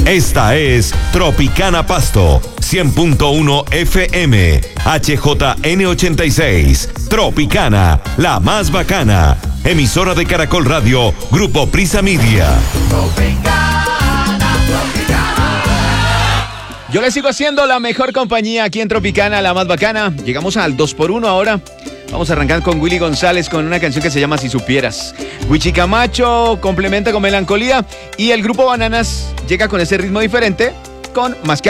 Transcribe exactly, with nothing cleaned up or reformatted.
Esta es Tropicana Pasto, cien punto uno F M, H J N ochenta y seis. Tropicana, la más bacana. Emisora de Caracol Radio, Grupo Prisa Media. Tropicana, Tropicana. Yo le sigo haciendo la mejor compañía aquí en Tropicana, la más bacana. Llegamos al dos por uno ahora. Vamos a arrancar con Willy González con una canción que se llama Si Supieras. Wichi Camacho complementa con Melancolía y el grupo Bananas llega con ese ritmo diferente con Más que